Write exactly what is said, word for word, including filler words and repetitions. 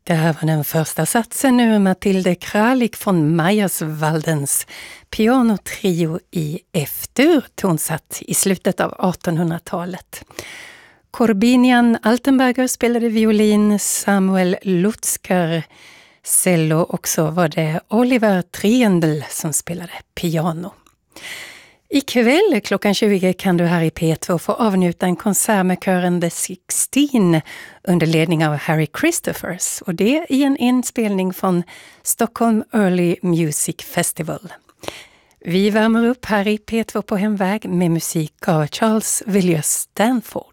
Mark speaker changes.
Speaker 1: Det här var den första satsen ur Mathilde Kralik von Meyerswaldens pianotrio i F-dur, tonsatt i slutet av artonhundratalet. Corbinian Altenberger spelade violin, Samuel Lutzker cello och så var det Oliver Triendl som spelade piano. Ikväll klockan tjugo kan du här i P två få avnjuta en konsert med kören The Sixteen under ledning av Harry Christophers, och det i en inspelning från Stockholm Early Music Festival. Vi värmer upp här i P två på hemväg med musik av Charles Villiers Stanford.